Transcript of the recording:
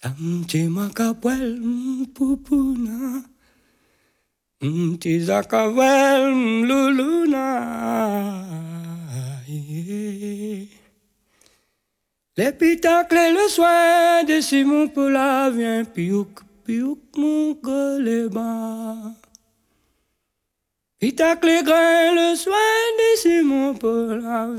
Samti makapwel pupuna, tizakawel luluna. L'épitacle et le soin de Simon Poula vient piouk, piouk, mon coléba. Pitacle et grain, le soin de Simon Poula